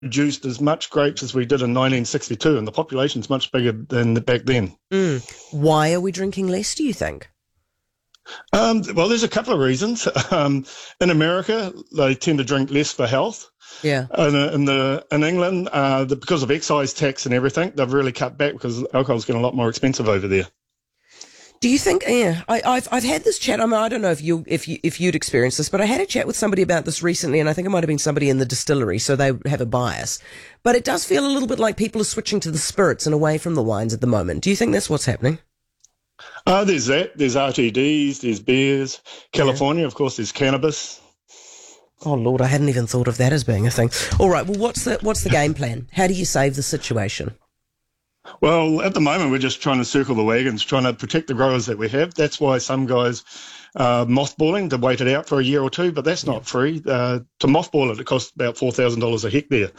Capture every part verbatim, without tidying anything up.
produced as much grapes as we did in nineteen sixty-two, and the population's much bigger than back then. Mm. Why are we drinking less, do you think? Um, well, there's a couple of reasons. Um, in America, they tend to drink less for health. Yeah. And in, in the in England, uh, the, because of excise tax and everything, they've really cut back because alcohol's getting a lot more expensive over there. Do you think? Yeah, I, I've I've had this chat. I mean, I don't know if you if you if you'd experienced this, but I had a chat with somebody about this recently, and I think it might have been somebody in the distillery, so they have a bias. But it does feel a little bit like people are switching to the spirits and away from the wines at the moment. Do you think that's what's happening? Uh, there's that. There's R T Ds. There's beers. California, yeah. Of course, there's cannabis. Oh Lord, I hadn't even thought of that as being a thing. All right. Well, what's the what's the game plan? How do you save the situation? Well, at the moment, we're just trying to circle the wagons, trying to protect the growers that we have. That's why some guys are mothballing to wait it out for a year or two, but that's not free. Uh, to mothball it, it costs about four thousand dollars a hectare.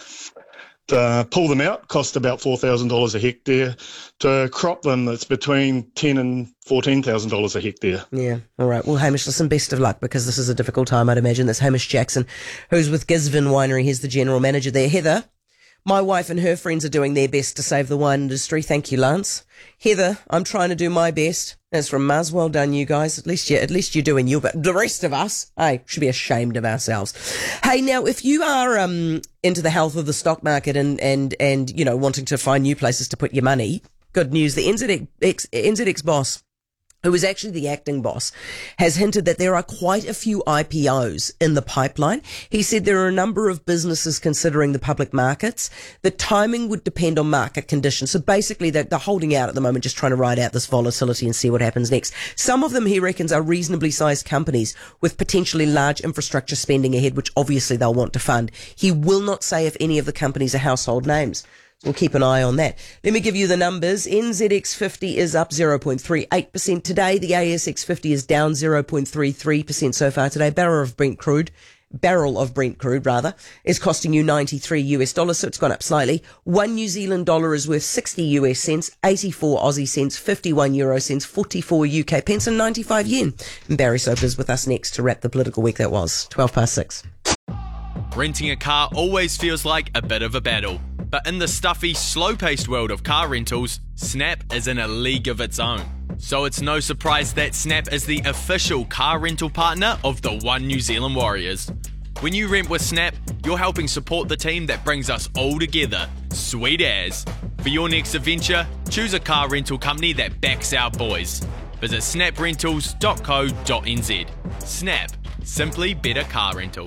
To pull them out costs about four thousand dollars a hectare. To crop them, it's between ten thousand dollars and fourteen thousand dollars a hectare. Yeah, all right. Well, Hamish, listen, best of luck, because this is a difficult time, I'd imagine. That's Hamish Jackson, who's with Gisborne Winery. He's the general manager there. Heather, my wife and her friends are doing their best to save the wine industry. Thank you, Lance. Heather, I'm trying to do my best. That's from Muzz. Well done, you guys. At least you, at least you're doing your bit. The rest of us, hey, should be ashamed of ourselves. Hey, now, if you are um into the health of the stock market and and and you know wanting to find new places to put your money, good news. The N Z X N Z X boss, who is actually the acting boss, has hinted that there are quite a few I P Os in the pipeline. He said there are a number of businesses considering the public markets. The timing would depend on market conditions. So basically, they're, they're holding out at the moment, just trying to ride out this volatility and see what happens next. Some of them, he reckons, are reasonably sized companies with potentially large infrastructure spending ahead, which obviously they'll want to fund. He will not say if any of the companies are household names. We'll keep an eye on that. Let me give you the numbers. N Z X fifty is up zero point three eight percent today. The A S X fifty is down zero point three three percent so far today. Barrel of Brent crude, barrel of Brent crude rather, is costing you ninety-three U S dollars, so it's gone up slightly. One New Zealand dollar is worth sixty U S cents, eighty-four Aussie cents, fifty-one euro cents, forty-four U K pence, and ninety-five yen. And Barry Soper is with us next to wrap the political week that was. twelve past six. Renting a car always feels like a bit of a battle. But in the stuffy, slow-paced world of car rentals, Snap is in a league of its own. So it's no surprise that Snap is the official car rental partner of the One New Zealand Warriors. When you rent with Snap, you're helping support the team that brings us all together. Sweet as. For your next adventure, choose a car rental company that backs our boys. Visit snap rentals dot co dot n z. Snap. Simply better car rental.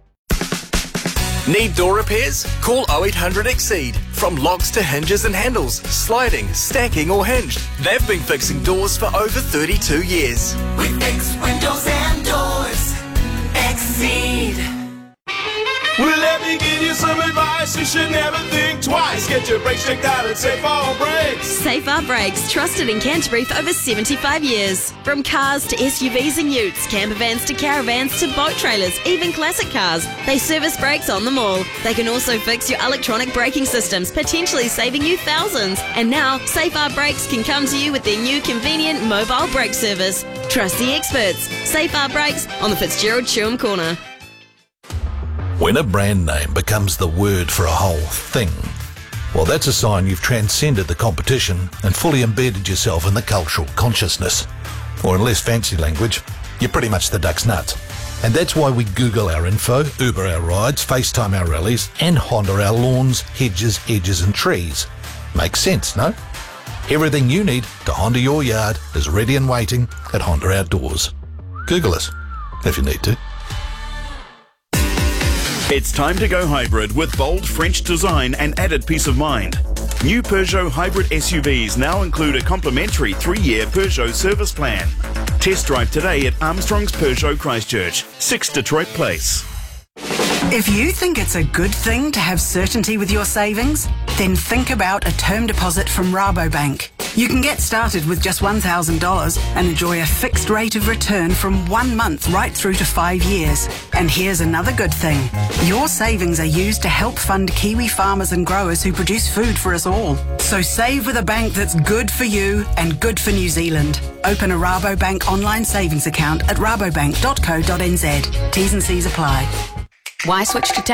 Need door repairs? Call oh eight hundred Exceed. From locks to hinges and handles, sliding, stacking or hinged, they've been fixing doors for over thirty-two years. We fix windows and doors. Exceed. Well, let me give you some advice. You should never think twice. Get your brakes checked out at Safe R Brakes. Safe R Brakes, trusted in Canterbury for over seventy-five years. From cars to S U Vs and utes, camper vans to caravans to boat trailers, even classic cars, they service brakes on them all. They can also fix your electronic braking systems, potentially saving you thousands. And now, Safe R Brakes can come to you with their new convenient mobile brake service. Trust the experts. Safe R Brakes on the Fitzgerald Chewham Corner. When a brand name becomes the word for a whole thing, well, that's a sign you've transcended the competition and fully embedded yourself in the cultural consciousness. Or in less fancy language, you're pretty much the duck's nuts. And that's why we Google our info, Uber our rides, FaceTime our rallies, and Honda our lawns, hedges, edges and trees. Makes sense, no? Everything you need to Honda your yard is ready and waiting at Honda Outdoors. Google us, if you need to. It's time to go hybrid with bold French design and added peace of mind. New Peugeot hybrid S U Vs now include a complimentary three-year Peugeot service plan. Test drive today at Armstrong's Peugeot Christchurch, six Detroit Place. If you think it's a good thing to have certainty with your savings, then think about a term deposit from Rabobank. You can get started with just one thousand dollars and enjoy a fixed rate of return from one month right through to five years. And here's another good thing. Your savings are used to help fund Kiwi farmers and growers who produce food for us all. So save with a bank that's good for you and good for New Zealand. Open a Rabobank online savings account at rabobank dot co dot n z. T's and C's apply. Why switch to Tower?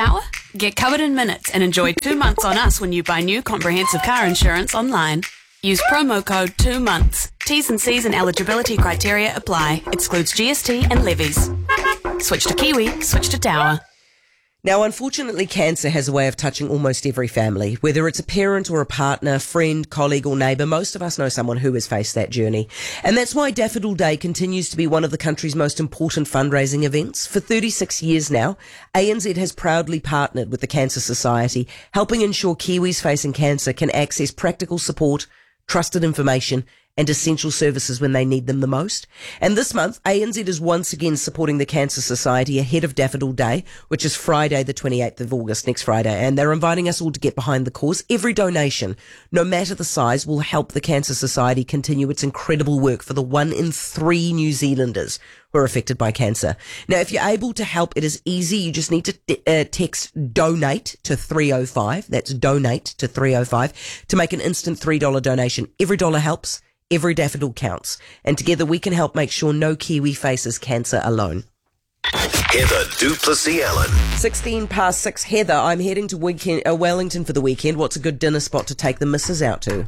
Get covered in minutes and enjoy two months on us when you buy new comprehensive car insurance online. Use promo code two months. T's and C's and eligibility criteria apply. Excludes G S T and levies. Switch to Kiwi, switch to Tower. Now, unfortunately, cancer has a way of touching almost every family. Whether it's a parent or a partner, friend, colleague or neighbour, most of us know someone who has faced that journey. And that's why Daffodil Day continues to be one of the country's most important fundraising events. For thirty-six years now, A N Z has proudly partnered with the Cancer Society, helping ensure Kiwis facing cancer can access practical support, trusted information and essential services when they need them the most. And this month, A N Z is once again supporting the Cancer Society ahead of Daffodil Day, which is Friday the twenty-eighth of August, next Friday. And they're inviting us all to get behind the cause. Every donation, no matter the size, will help the Cancer Society continue its incredible work for the one in three New Zealanders who are affected by cancer. Now, if you're able to help, it is easy. You just need to uh, text DONATE to three oh five. That's DONATE to three oh five to make an instant three dollars donation. Every dollar helps. Every daffodil counts. And together we can help make sure no Kiwi faces cancer alone. Heather du Plessis-Allen. sixteen past six. Heather, I'm heading to weekend, uh, Wellington for the weekend. What's a good dinner spot to take the missus out to?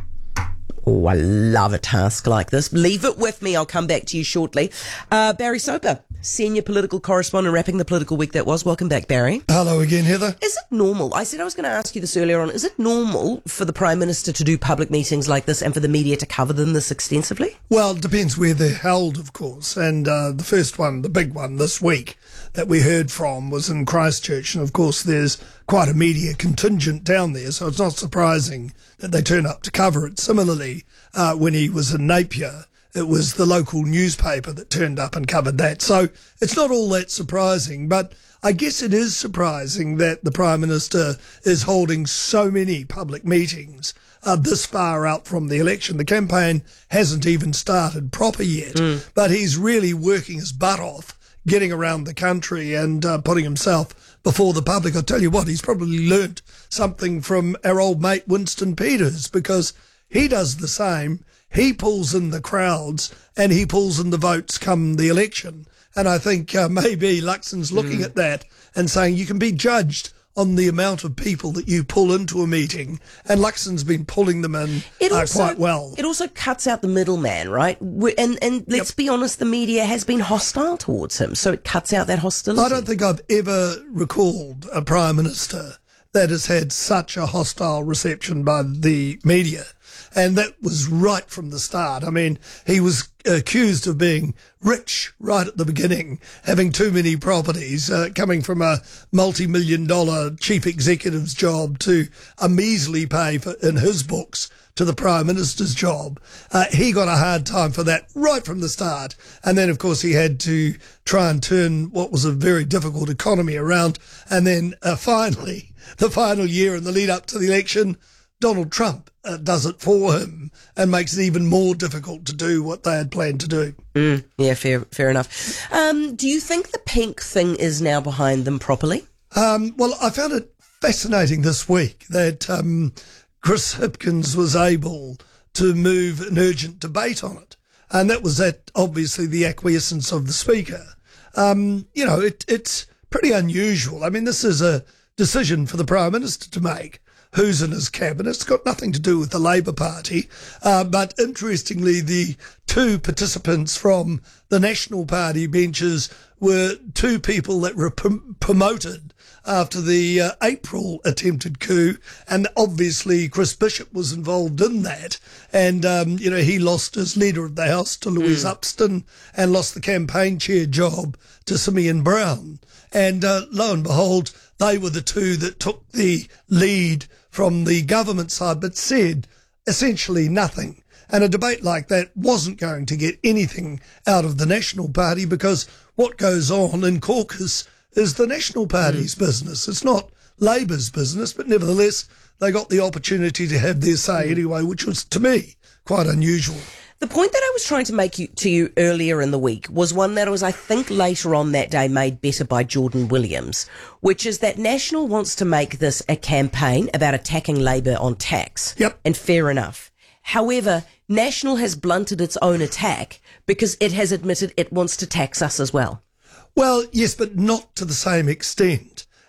Oh, I love a task like this. Leave it with me. I'll come back to you shortly. Uh, Barry Soper, senior political correspondent, wrapping the political week that was. Welcome back, Barry. Hello again, Heather. Is it normal? I said I was going to ask you this earlier on. Is it normal for the Prime Minister to do public meetings like this and for the media to cover them this extensively? Well, it depends where they're held, of course. And uh, the first one, the big one this week that we heard from was in Christchurch. And, of course, there's quite a media contingent down there, so it's not surprising that they turn up to cover it. Similarly, uh, when he was in Napier, it was the local newspaper that turned up and covered that. So it's not all that surprising, but I guess it is surprising that the Prime Minister is holding so many public meetings uh, this far out from the election. The campaign hasn't even started proper yet, mm. but he's really working his butt off, getting around the country and uh, putting himself before the public. I'll tell you what, he's probably learnt something from our old mate Winston Peters, because he does the same. He pulls in the crowds and he pulls in the votes come the election. And I think uh, maybe Luxon's looking mm. at that and saying you can be judged on the amount of people that you pull into a meeting, and Luxon's been pulling them in uh, also, quite well. It also cuts out the middleman, right? And and let's yep. be honest, the media has been hostile towards him, so it cuts out that hostility. I don't think I've ever recalled a Prime Minister that has had such a hostile reception by the media. And that was right from the start. I mean, he was accused of being rich right at the beginning, having too many properties, uh, coming from a multi-million dollar chief executive's job to a measly pay for, in his books, to the Prime Minister's job. Uh, he got a hard time for that right from the start. And then, of course, he had to try and turn what was a very difficult economy around. And then uh, finally, the final year in the lead up to the election, Donald Trump uh, does it for him and makes it even more difficult to do what they had planned to do. Mm, yeah, fair fair enough. Um, do you think the pink thing is now behind them properly? Um, well, I found it fascinating this week that um, Chris Hipkins was able to move an urgent debate on it. And that was at, obviously, the acquiescence of the Speaker. Um, you know, it, it's pretty unusual. I mean, this is a decision for the Prime Minister to make. Who's in his cabinet? It's got nothing to do with the Labour Party. Uh, but interestingly, the two participants from the National Party benches were two people that were prom- promoted after the uh, April attempted coup. And obviously Chris Bishop was involved in that. And, um, you know, he lost his Leader of the House to Louise mm. Upston and lost the campaign chair job to Simeon Brown. And uh, lo and behold, they were the two that took the lead from the government side, but said essentially nothing. And a debate like that wasn't going to get anything out of the National Party, because what goes on in caucus is the National Party's mm. business. It's not Labour's business, but nevertheless, they got the opportunity to have their say mm. anyway, which was, to me, quite unusual. The point that I was trying to make you, to you earlier in the week was one that was, I think, later on that day made better by Jordan Williams, which is that National wants to make this a campaign about attacking Labour on tax. Yep. And fair enough. However, National has blunted its own attack because it has admitted it wants to tax us as well. Well, yes, but not to the same extent.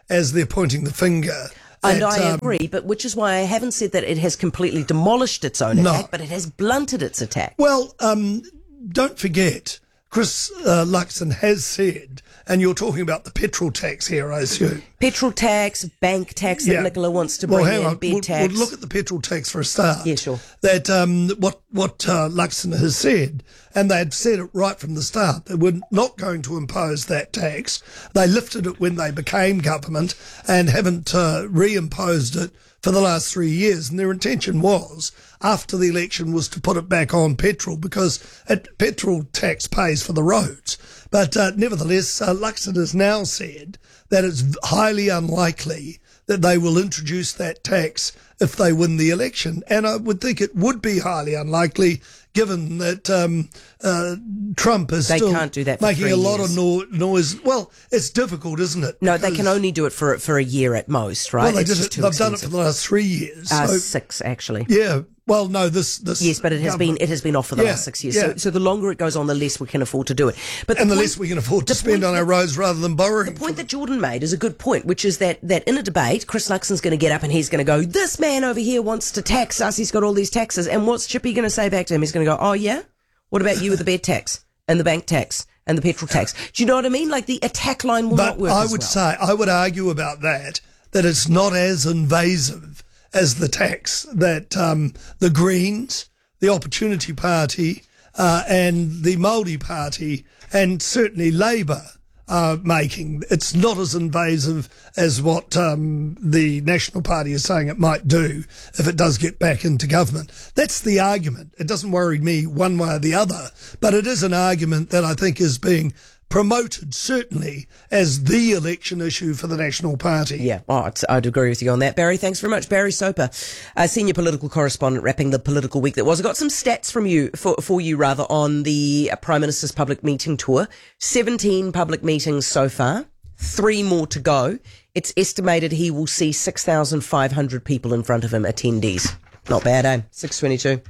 as they're pointing the finger. And at, I um, agree, but which is why I haven't said that it has completely demolished its own No. attack, but it has blunted its attack. Well, um, don't forget, Chris uh, Luxon has said, and you're talking about the petrol tax here, I assume. Petrol tax, bank tax that Yeah. Nicola wants to Well, bring hang in, on. bed We'll, tax. we'll look at the petrol tax for a start. Yeah, sure. That um, what what uh, Luxon has said, and they had said it right from the start. They were not going to impose that tax. They lifted it when they became government and haven't uh, reimposed it for the last three years. And their intention was, after the election, was to put it back on petrol because it, petrol tax pays for the roads. But uh, nevertheless, uh, Luxon has now said that it's highly unlikely that they will introduce that tax if they win the election. And I would think it would be highly unlikely, given that um, uh, Trump is They still can't do that for making three a lot years. of no- noise. Well, it's difficult, isn't it? No, they Because- can only do it for for a year at most, right? Well, they It's did just it, too they've done it for expensive. the last three years. Uh, so, six, actually. yeah. Well, no, this this Yes, but it has government- been it has been off for the Yeah, last six years. yeah. So, so the longer it goes on, the less we can afford to do it. But and the point- less we can afford to the spend point on our that- roads rather than borrowing. The point that Jordan made is a good point, which is that, that in a debate, Chris Luxon's going to get up and he's going to go, this man over here wants to tax us. He's got all these taxes. And what's Chippy going to say back to him? He's going to go, oh, yeah? What about you with the bed tax and the bank tax and the petrol tax? Do you know what I mean? Like the attack line will not But work I as would well. say, I would argue about that, that it's not as invasive as the tax that um, the Greens, the Opportunity Party, uh, and the Māori Party, and certainly Labour are making. It's not as invasive as what um, the National Party is saying it might do if it does get back into government. That's the argument. It doesn't worry me one way or the other, but it is an argument that I think is being promoted certainly as the election issue for the National Party. Yeah, oh, I'd, I'd agree with you on that. Barry, thanks very much. Barry Soper, uh, senior political correspondent, wrapping the political week that was. I got some stats from you, for, for you rather, on the uh, Prime Minister's public meeting tour. seventeen public meetings so far, three more to go. It's estimated he will see six thousand five hundred people in front of him, attendees. Not bad, eh? six twenty-two.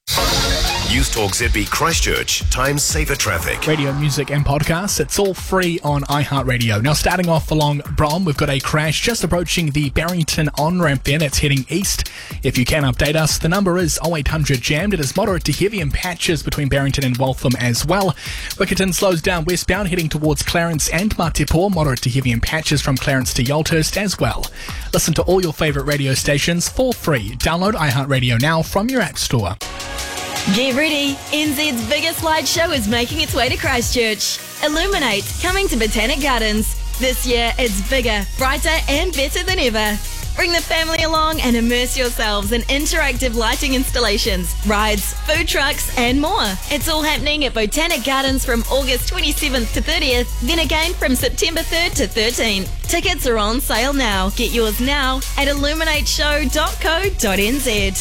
News Talk Z B Christchurch. Times safer traffic. Radio, music and podcasts, it's all free on iHeartRadio. Now starting off along Brom, we've got a crash just approaching the Barrington on-ramp there, that's heading east. If you can update us, the number is oh eight hundred jammed. It is moderate to heavy in patches between Barrington and Waltham as well. Wickerton slows down westbound heading towards Clarence and Matipo, moderate to heavy in patches from Clarence to Yalthurst as well. Listen to all your favourite radio stations for free. Download iHeartRadio now from your app store. Get ready! N Z's biggest light show is making its way to Christchurch. Illuminate, coming to Botanic Gardens. This year, it's bigger, brighter and better than ever. Bring the family along and immerse yourselves in interactive lighting installations, rides, food trucks and more. It's all happening at Botanic Gardens from August twenty-seventh to thirtieth, then again from September third to thirteenth. Tickets are on sale now. Get yours now at illuminate show dot co dot n z.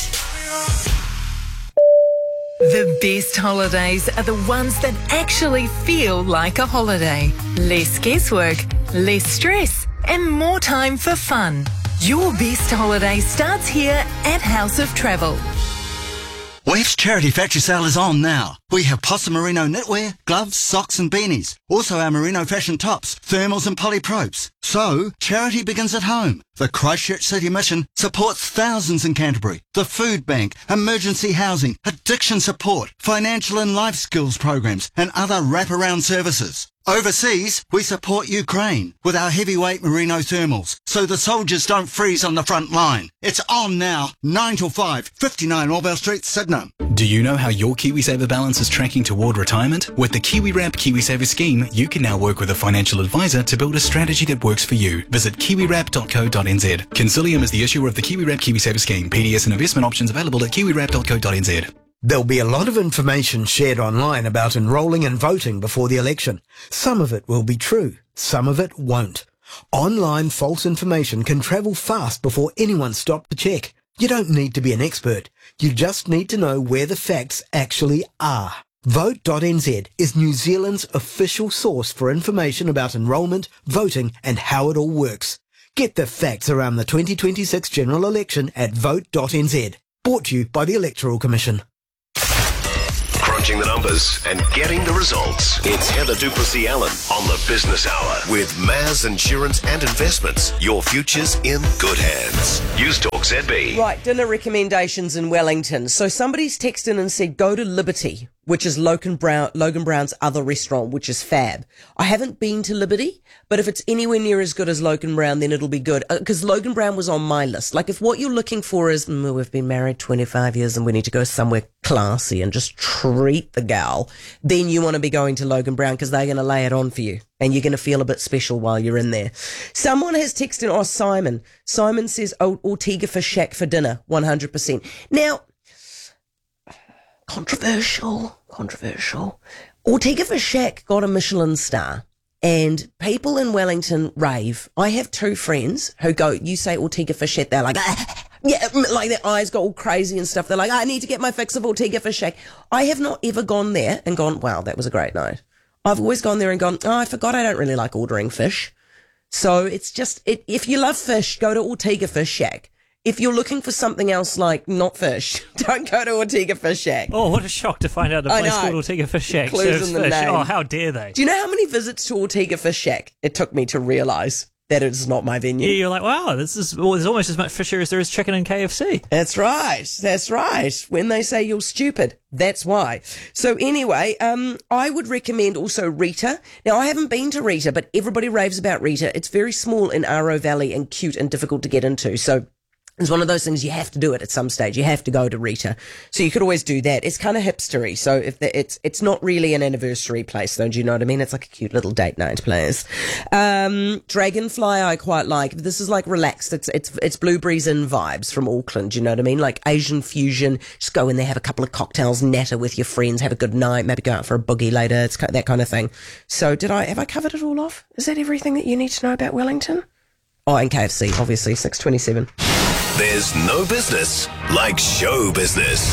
The best holidays are the ones that actually feel like a holiday. Less guesswork, less stress, and more time for fun. Your best holiday starts here at House of Travel. Wef's Charity Factory Sale is on now. We have Possum Merino knitwear, gloves, socks and beanies. Also our merino fashion tops, thermals and polypropes. So, charity begins at home. The Christchurch City Mission supports thousands in Canterbury. The Food Bank, emergency housing, addiction support, financial and life skills programs and other wraparound services. Overseas, we support Ukraine with our heavyweight merino thermals, so the soldiers don't freeze on the front line. It's on now, nine till five, fifty-nine Orwell Street, Sydenham. Do you know how your KiwiSaver balance is tracking toward retirement? With the KiwiWrap KiwiSaver scheme, you can now work with a financial advisor to build a strategy that works for you. Visit kiwi wrap dot co dot n z. Consilium is the issuer of the KiwiWrap KiwiSaver scheme. P D S and investment options available at kiwi wrap dot co dot n z. There'll be a lot of information shared online about enrolling and voting before the election. Some of it will be true, some of it won't. Online false information can travel fast before anyone stopped to check. You don't need to be an expert. You just need to know where the facts actually are. vote dot n z is New Zealand's official source for information about enrolment, voting and how it all works. Get the facts around the twenty twenty-six general election at vote dot n z. Brought to you by the Electoral Commission. crunching the numbers and getting the results. It's Heather Duplessis Allen on the Business Hour with Maz Insurance and Investments. Your future's in good hands. News Talk Z B. Right, dinner recommendations in Wellington. So somebody's texted in and said, go to Liberty, which is Logan Brown, Logan Brown's other restaurant, which is fab. I haven't been to Liberty, but if it's anywhere near as good as Logan Brown, then it'll be good. Because uh, Logan Brown was on my list. Like, if what you're looking for is, mm, we've been married twenty-five years and we need to go somewhere classy and just treat the gal, then you want to be going to Logan Brown because they're going to lay it on for you. And you're going to feel a bit special while you're in there. Someone has texted, oh, Simon. Simon says, oh, Ortega Fish Shack for dinner, one hundred percent. Now, controversial, controversial. Ortega Fish Shack got a Michelin star. And people in Wellington rave. I have two friends who go, you say Ortega Fish Shack, they're like, ah, yeah, like their eyes go all crazy and stuff. They're like, I need to get my fix of Ortega Fish Shack. I have not ever gone there and gone, wow, that was a great night. I've always gone there and gone, oh, I forgot I don't really like ordering fish. So it's just, it, if you love fish, go to Ortega Fish Shack. If you're looking for something else like not fish, don't go to Ortega Fish Shack. Oh, what a shock to find out a place called Ortega Fish Shack serves fish. Name. Oh, how dare they? Do you know how many visits to Ortega Fish Shack it took me to realise that it's not my venue? Yeah, you're like, wow, this is well, there's almost as much fish here as there is chicken in K F C. That's right. That's right. When they say you're stupid, that's why. So anyway, um, I would recommend also Rita. Now, I haven't been to Rita, but everybody raves about Rita. It's very small in Aro Valley and cute and difficult to get into. So it's one of those things you have to do it at some stage. You have to go to Rita. So you could always do that. It's kind of hipstery. So if the, it's it's not really an anniversary place, though. Do you know what I mean? It's like a cute little date night place. Um, Dragonfly I quite like. This is like relaxed. It's it's it's Blueberries in vibes from Auckland. Do you know what I mean? Like Asian fusion. Just go in there, have a couple of cocktails, natter with your friends, have a good night, maybe go out for a boogie later. It's that kind of thing. So did I, have I covered it all off? Is that everything that you need to know about Wellington? Oh, and K F C, obviously, six twenty-seven. There's no business like show business.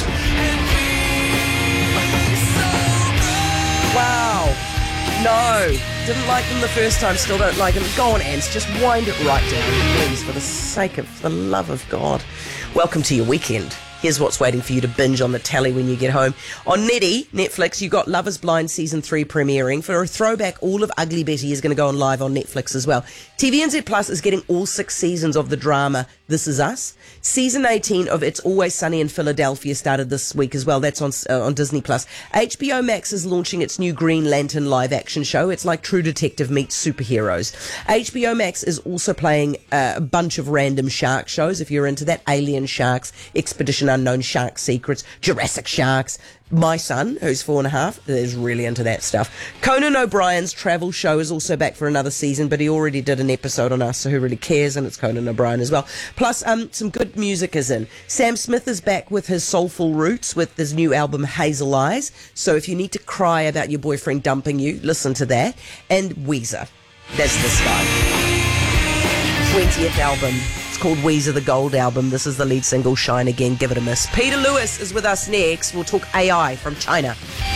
Wow. No. Didn't like them the first time, still don't like them. Go on, Ants, just wind it right down, please, for the sake of, for the love of God. Welcome to your weekend. Here's what's waiting for you to binge on the telly when you get home. On Netty, Netflix, you got Love is Blind Season three premiering. For a throwback, all of Ugly Betty is going to go on live on Netflix as well. T V N Z Plus is getting all six seasons of the drama This Is Us. Season eighteen of It's Always Sunny in Philadelphia started this week as well. That's on uh, on Disney Plus. H B O Max is launching its new Green Lantern live-action show. It's like True Detective meets superheroes. H B O Max is also playing uh, a bunch of random shark shows, if you're into that. Alien Sharks, Expedition Unknown Shark Secrets, Jurassic Sharks. My son, who's four and a half, is really into that stuff. Conan O'Brien's travel show is also back for another season, but he already did an episode on Us, so who really cares? And it's Conan O'Brien as well. Plus, um, some good music is in. Sam Smith is back with his soulful roots with his new album Hazel Eyes. So if you need to cry about your boyfriend dumping you, listen to that. And Weezer. That's this guy. twentieth album. It's called Weezer, the Gold Album. This is the lead single, Shine Again. Give it a miss. Peter Lewis is with us next. We'll talk A I from China.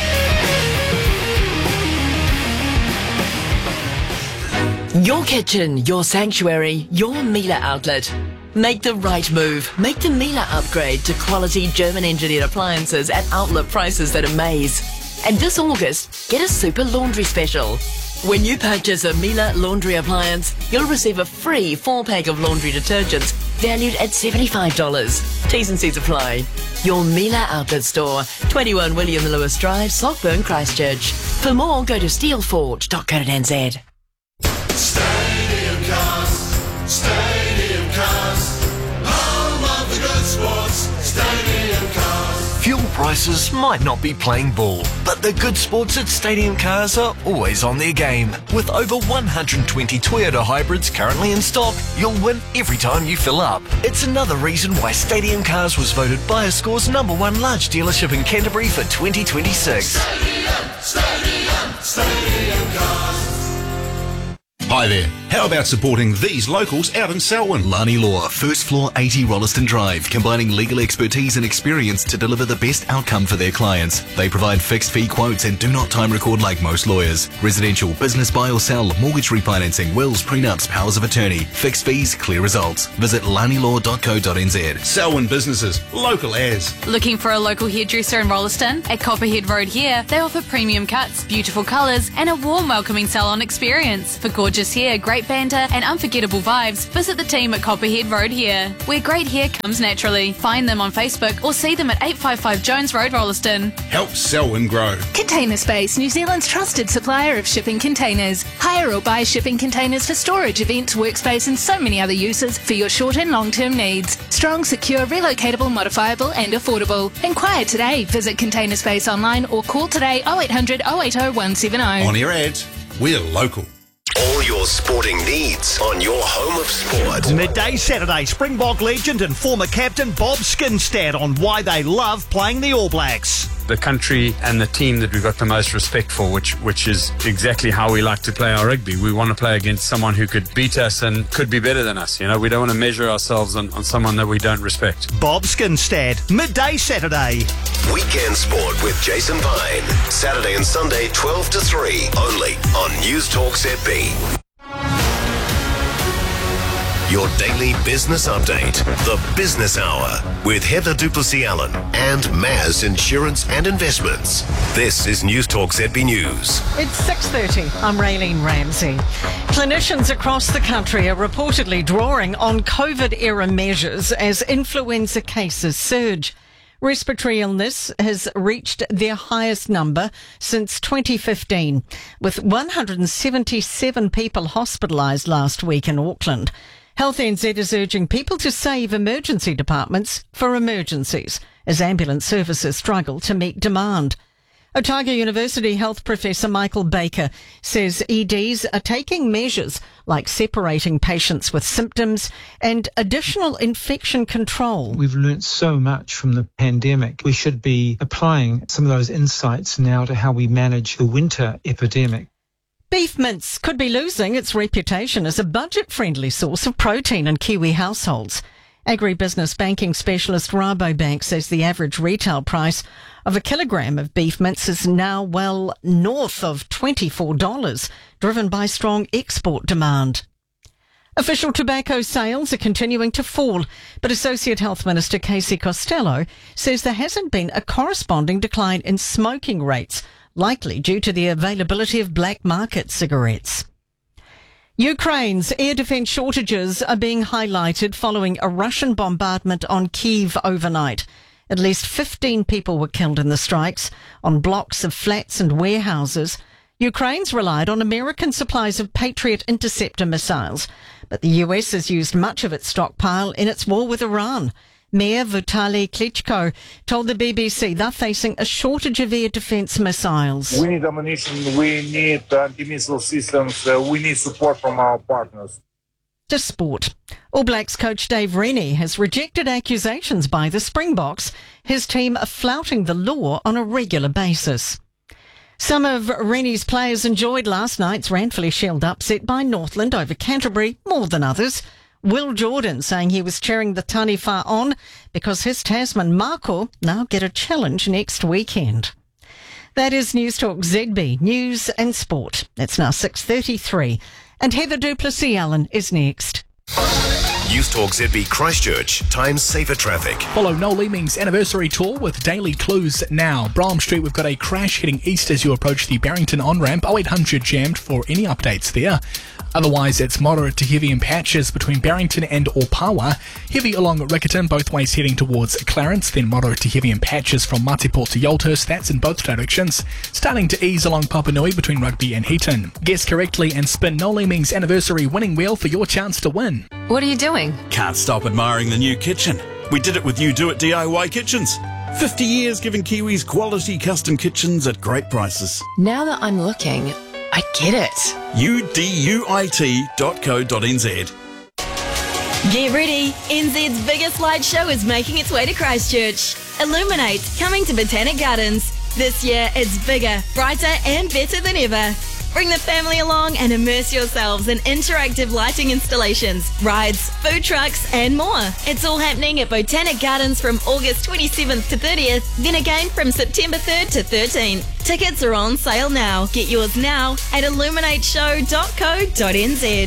Your kitchen, your sanctuary, your Miele outlet. Make the right move. Make the Miele upgrade to quality German-engineered appliances at outlet prices that amaze. And this August, get a super laundry special. When you purchase a Miele laundry appliance, you'll receive a free four-pack of laundry detergents valued at seventy-five dollars. T's and C's apply. Your Miele outlet store, twenty-one William Lewis Drive, Slockburn, Christchurch. For more, go to steelforge dot co dot n z. Stadium Cars, Stadium Cars, home of the good sports, Stadium Cars. Fuel prices might not be playing ball, but the good sports at Stadium Cars are always on their game. With over one hundred twenty Toyota hybrids currently in stock, you'll win every time you fill up. It's another reason why Stadium Cars was voted BuyerScore's number one large dealership in Canterbury for twenty twenty-six. Stadium, Stadium, Stadium Cars. Hi there, How about supporting these locals out in Selwyn? Lani Law, first floor eighty Rolliston Drive, combining legal expertise and experience to deliver the best outcome for their clients. They provide fixed fee quotes and do not time record like most lawyers. Residential, business buy or sell, mortgage refinancing, wills, prenups, powers of attorney, fixed fees, clear results. Visit lani law dot co dot n z. Selwyn businesses, local as. Looking for a local hairdresser in Rolliston? At Copperhead Road here, they offer premium cuts, beautiful colours and a warm welcoming salon experience. For gorgeous hair, great banter and unforgettable vibes, visit the team at Copperhead Road here, where great hair comes naturally. Find them on Facebook or see them at eight five five Jones Road, Rolliston. Help Selwyn grow. Container Space, New Zealand's trusted supplier of shipping containers. Hire or buy shipping containers for storage, events, workspace and so many other uses for your short and long-term needs. Strong, secure, relocatable, modifiable and affordable. Inquire today. Visit Container Space online or call today oh eight hundred, oh eight oh, one seven oh. On your ads, we're local. All your sporting needs on your home of sport. Midday Saturday, Springbok legend and former captain Bob Skinstad on why they love playing the All Blacks. The country and the team that we've got the most respect for, which which is exactly how we like to play our rugby. We want to play against someone who could beat us and could be better than us. You know, we don't want to measure ourselves on, on someone that we don't respect. Bob Skinstad, Midday Saturday. Weekend Sport with Jason Vine. Saturday and Sunday, twelve to three, only on News Talk Z B. Your daily business update, the Business Hour, with Heather Duplessis-Allen and Maz Insurance and Investments. This is News Talk Z B News. It's six thirty. I'm Raylene Ramsey. Clinicians across the country are reportedly drawing on COVID-era measures as influenza cases surge. Respiratory illness has reached their highest number since twenty fifteen, with one hundred seventy-seven people hospitalised last week in Auckland. Health N Z is urging people to save emergency departments for emergencies as ambulance services struggle to meet demand. Otago University health professor Michael Baker says E Ds are taking measures like separating patients with symptoms and additional infection control. We've learnt so much from the pandemic. We should be applying some of those insights now to how we manage the winter epidemic. Beef mince could be losing its reputation as a budget-friendly source of protein in Kiwi households. Agribusiness banking specialist Rabobank says the average retail price of a kilogram of beef mince is now well north of twenty-four dollars, driven by strong export demand. Official tobacco sales are continuing to fall, but Associate Health Minister Casey Costello says there hasn't been a corresponding decline in smoking rates, likely due to the availability of black market cigarettes. Ukraine's air defence shortages are being highlighted following a Russian bombardment on Kyiv overnight. At least fifteen people were killed in the strikes on blocks of flats and warehouses. Ukraine's relied on American supplies of Patriot interceptor missiles, but the U S has used much of its stockpile in its war with Iran. Mayor Vitaly Klitschko told the B B C they're facing a shortage of air defence missiles. We need ammunition, we need anti-missile systems, uh, we need support from our partners. To sport. All Blacks coach Dave Rennie has rejected accusations by the Springboks, his team are flouting the law on a regular basis. Some of Rennie's players enjoyed last night's Ranfurly Shield upset by Northland over Canterbury more than others. Will Jordan saying he was cheering the Taniwha on because his Tasman Mako now get a challenge next weekend. That is News Talk Z B, News and Sport. It's now six thirty-three and Heather Duplessis-Allen is next. News Talk Z B Christchurch, times safer traffic. Follow Noel Leeming's anniversary tour with daily clues now. Brom Street, we've got a crash heading east as you approach the Barrington on-ramp. oh eight hundred jammed for any updates there. Otherwise, it's moderate to heavy in patches between Barrington and Opawa. Heavy along Riccarton, both ways heading towards Clarence. Then moderate to heavy in patches from Matiport to Yolthurst. That's in both directions. Starting to ease along Papanui between Rugby and Heaton. Guess correctly and spin Noel Leeming's anniversary winning wheel for your chance to win. What are you doing? Can't stop admiring the new kitchen. We did it with You Do It D I Y Kitchens. fifty years giving Kiwis quality custom kitchens at great prices. Now that I'm looking, I get it. U D U I T dot co dot n z. Get ready! N Z's biggest light show is making its way to Christchurch. Illuminate, coming to Botanic Gardens. This year, it's bigger, brighter and better than ever. Bring the family along and immerse yourselves in interactive lighting installations, rides, food trucks and more. It's all happening at Botanic Gardens from August twenty-seventh to thirtieth, then again from September third to thirteenth. Tickets are on sale now. Get yours now at illuminate show dot co dot n z.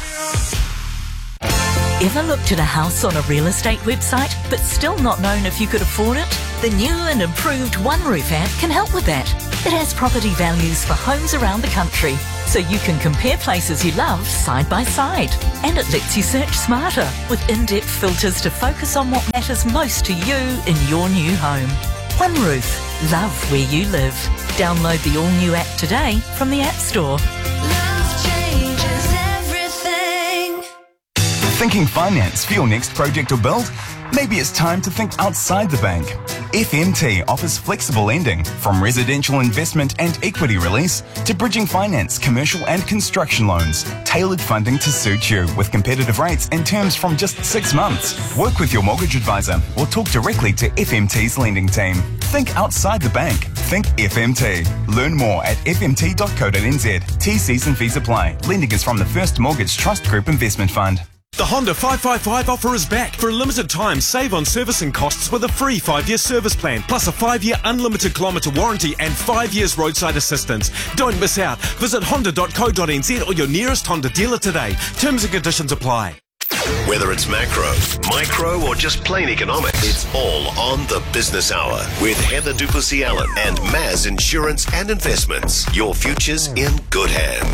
Ever looked at a house on a real estate website but still not known if you could afford it? The new and improved OneRoof app can help with that. It has property values for homes around the country, so you can compare places you love side by side. And it lets you search smarter with in-depth filters to focus on what matters most to you in your new home. OneRoof. Love where you live. Download the all-new app today from the App Store. Thinking finance for your next project or build? Maybe it's time to think outside the bank. F M T offers flexible lending, from residential investment and equity release to bridging finance, commercial and construction loans. Tailored funding to suit you with competitive rates and terms from just six months. Work with your mortgage advisor or talk directly to F M T's lending team. Think outside the bank. Think F M T. Learn more at f m t dot co dot n z. T Cs and fees apply. Lending is from the First Mortgage Trust Group Investment Fund. The Honda five five five offer is back. For a limited time, save on servicing costs with a free five-year service plan, plus a five-year unlimited kilometre warranty and five years roadside assistance. Don't miss out. Visit honda dot co dot n z or your nearest Honda dealer today. Terms and conditions apply. Whether it's macro, micro, or just plain economics, it's all on the Business Hour with Heather Duplessis-Allen and Maz Insurance and Investments. Your future's in good hands.